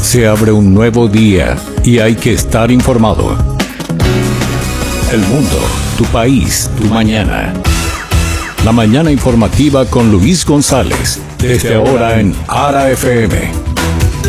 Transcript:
Se abre un nuevo día y hay que estar informado. El mundo, tu país, tu mañana. La mañana informativa con Luis González, desde ahora en ARA FM.